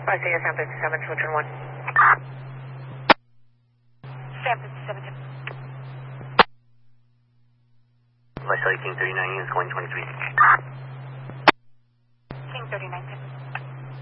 Isaiah San 57, 201. San 57. Visalia King 39 units going 23. King 39.